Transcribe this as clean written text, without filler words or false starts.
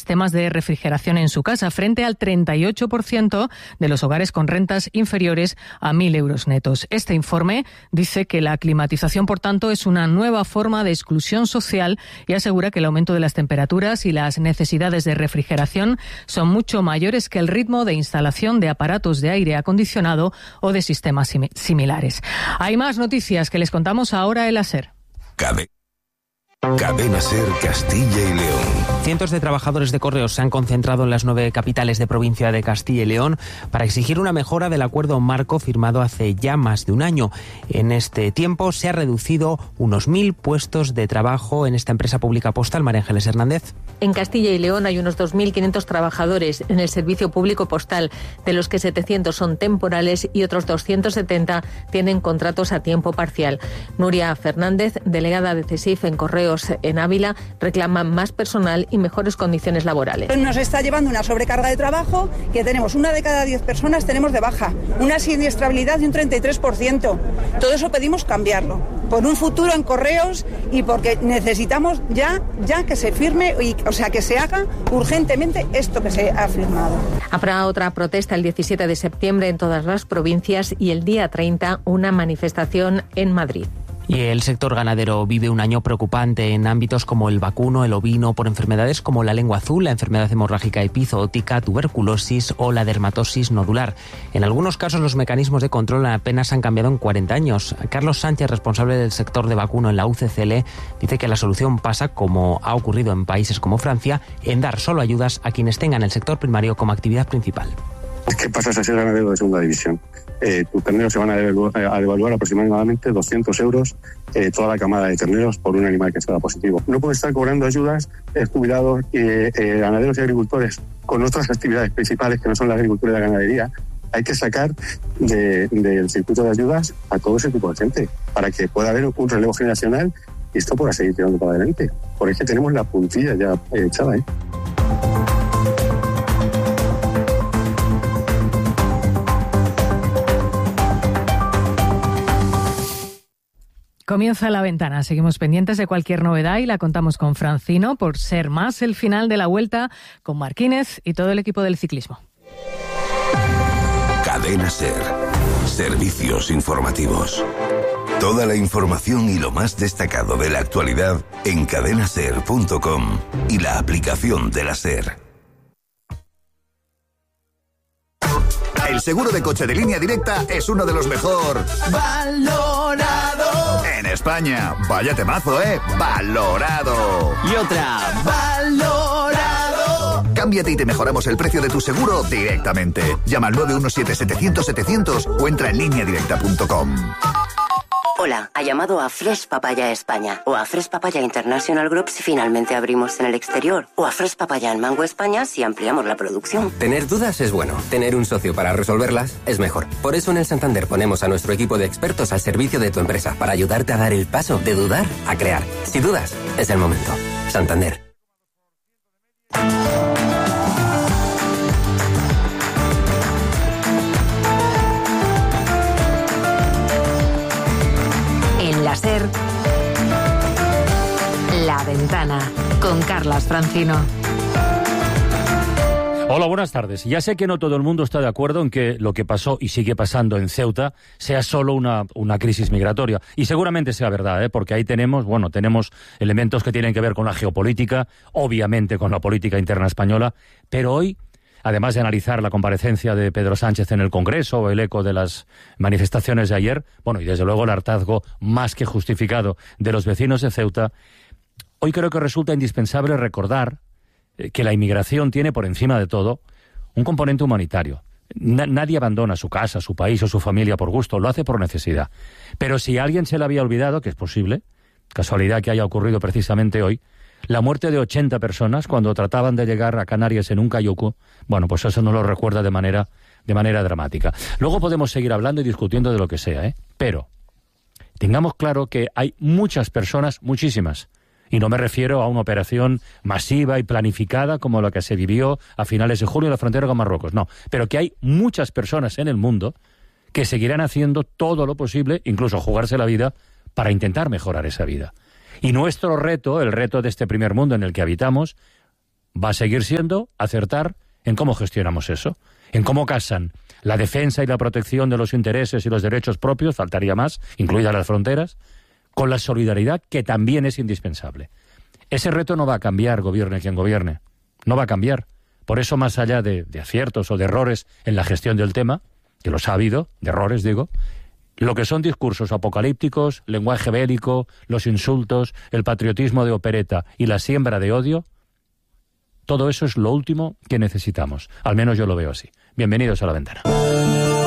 sistemas de refrigeración en su casa, frente al 38% de los hogares con rentas inferiores a 1.000 euros netos. Este informe dice que la climatización, por tanto, es una nueva forma de exclusión social y asegura que el aumento de las temperaturas y las necesidades de refrigeración son mucho mayores que el ritmo de instalación de aparatos de aire acondicionado o de sistemas similares. Hay más noticias que les contamos ahora en la SER. Cadena SER Castilla y León. Cientos de trabajadores de Correos se han concentrado en las 9 capitales de provincia de Castilla y León para exigir una mejora del acuerdo marco firmado hace ya más de un año. En este tiempo se ha reducido unos 1.000 puestos de trabajo en esta empresa pública postal. María Ángeles Hernández. En Castilla y León hay unos 2.500 trabajadores en el servicio público postal, de los que 700 son temporales y otros 270 tienen contratos a tiempo parcial. Nuria Fernández, delegada de CESIF en Correos en Ávila, reclama más personal y mejores condiciones laborales. Nos está llevando una sobrecarga de trabajo que tenemos 1 de cada 10 personas tenemos de baja, una siniestrabilidad de un 33%. Todo eso pedimos cambiarlo por un futuro en Correos y porque necesitamos ya que se firme, que se haga urgentemente esto que se ha firmado. Habrá otra protesta el 17 de septiembre en todas las provincias y el día 30 una manifestación en Madrid. Y el sector ganadero vive un año preocupante en ámbitos como el vacuno, el ovino, por enfermedades como la lengua azul, la enfermedad hemorrágica epizootica, tuberculosis o la dermatosis nodular. En algunos casos los mecanismos de control apenas han cambiado en 40 años. Carlos Sánchez, responsable del sector de vacuno en la UCCL, dice que la solución pasa, como ha ocurrido en países como Francia, en dar solo ayudas a quienes tengan el sector primario como actividad principal. Es que pasas a ser ganadero de segunda división. Tus terneros se van a devaluar aproximadamente 200 euros toda la camada de terneros por un animal que sea positivo. No puede estar cobrando ayudas jubilados ganaderos y agricultores con otras actividades principales que no son la agricultura y la ganadería. Hay que sacar del circuito de ayudas a todo ese tipo de gente para que pueda haber un relevo generacional y esto pueda seguir tirando para adelante. Por eso tenemos la puntilla ya echada, Comienza La Ventana. Seguimos pendientes de cualquier novedad y la contamos con Francino por ser más el final de la Vuelta, con Marquínez y todo el equipo del ciclismo. Cadena SER. Servicios informativos. Toda la información y lo más destacado de la actualidad en cadenaser.com y la aplicación de la SER. El seguro de coche de Línea Directa es uno de los mejor valorado en España. Vaya temazo, valorado. Y otra, valorado. Cámbiate y te mejoramos el precio de tu seguro directamente. Llama al 917-700-700 o entra en lineadirecta.com. Hola, ha llamado a Fresh Papaya España o a Fresh Papaya International Group si finalmente abrimos en el exterior o a Fresh Papaya en Mango España si ampliamos la producción. Tener dudas es bueno, tener un socio para resolverlas es mejor. Por eso en el Santander ponemos a nuestro equipo de expertos al servicio de tu empresa para ayudarte a dar el paso de dudar a crear. Si dudas, es el momento. Santander. SER, La Ventana, con Carlas Francino. Hola, buenas tardes. Ya sé que no todo el mundo está de acuerdo en que lo que pasó y sigue pasando en Ceuta sea solo una crisis migratoria. Y seguramente sea verdad, porque ahí tenemos elementos que tienen que ver con la geopolítica, obviamente con la política interna española, pero hoy, además de analizar la comparecencia de Pedro Sánchez en el Congreso o el eco de las manifestaciones de ayer, y desde luego el hartazgo más que justificado de los vecinos de Ceuta, hoy creo que resulta indispensable recordar que la inmigración tiene por encima de todo un componente humanitario. Nadie abandona su casa, su país o su familia por gusto, lo hace por necesidad. Pero si a alguien se le había olvidado, que es posible, casualidad que haya ocurrido precisamente hoy, la muerte de 80 personas cuando trataban de llegar a Canarias en un cayuco, pues eso no lo recuerda de manera dramática. Luego podemos seguir hablando y discutiendo de lo que sea, pero tengamos claro que hay muchas personas, muchísimas, y no me refiero a una operación masiva y planificada como la que se vivió a finales de julio en la frontera con Marruecos, no, pero que hay muchas personas en el mundo que seguirán haciendo todo lo posible, incluso jugarse la vida, para intentar mejorar esa vida. Y nuestro reto, el reto de este primer mundo en el que habitamos, va a seguir siendo acertar en cómo gestionamos eso, en cómo casan la defensa y la protección de los intereses y los derechos propios, faltaría más, incluidas las fronteras, con la solidaridad que también es indispensable. Ese reto no va a cambiar, gobierne quien gobierne, no va a cambiar. Por eso, más allá de aciertos o de errores en la gestión del tema, que los ha habido, de errores digo, lo que son discursos apocalípticos, lenguaje bélico, los insultos, el patriotismo de opereta y la siembra de odio, todo eso es lo último que necesitamos. Al menos yo lo veo así. Bienvenidos a La Ventana.